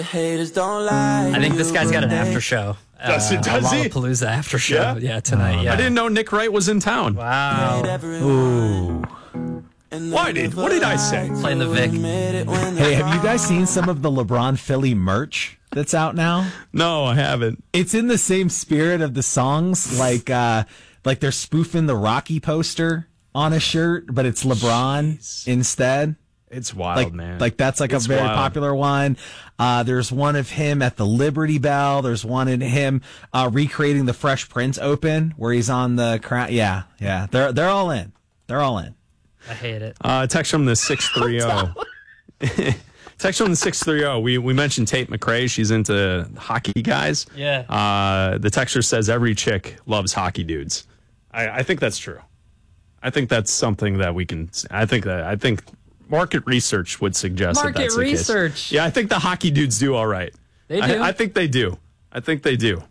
Haters don't lie. I think this guy's got an after show. Does he? Lollapalooza after show. Yeah, tonight. Yeah. I didn't know Nick Wright was in town. Wow. Ooh. What did I say? Playing the Vic. Hey, have you guys seen some of the LeBron Philly merch that's out now? No, I haven't. It's in the same spirit of the songs, like they're spoofing the Rocky poster on a shirt, but it's LeBron instead. It's wild, man. Like that's like it's a very popular one. There's one of him at the Liberty Bell. There's one in him recreating the Fresh Prince open where he's on the crown. Yeah. They're all in. They're all in. I hate it. Text from the 630. Text from the 630. We mentioned Tate McRae. She's into hockey guys. Yeah. The texter says every chick loves hockey dudes. I think that's true. I think that's something that we can. I think market research would suggest that that's the case. Market research. Yeah, I think the hockey dudes do all right. They do. I think they do.